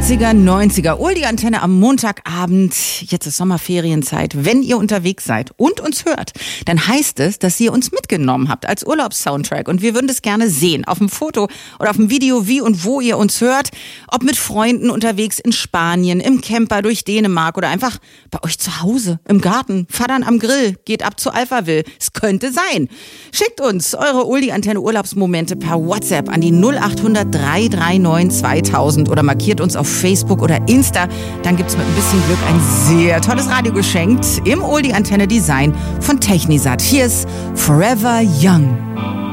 80er, 90er, Oldie-Antenne am Montagabend. Jetzt ist Sommerferienzeit. Wenn ihr unterwegs seid und uns hört, dann heißt es, dass ihr uns mitgenommen habt als Urlaubssoundtrack. Und wir würden das gerne sehen, auf dem Foto oder auf dem Video, wie und wo ihr uns hört. Ob mit Freunden unterwegs in Spanien, im Camper durch Dänemark oder einfach bei euch zu Hause, im Garten, fadern am Grill, geht ab zu Alphaville. Es könnte sein. Schickt uns eure Oldie-Antenne Urlaubsmomente per WhatsApp an die 0800 339 2000 oder markiert uns auf Facebook oder Insta. Dann gibt's mit ein bisschen Glück ein sehr tolles Radio geschenkt im Oldie-Antenne Design von Technisat. Hier ist Forever Young.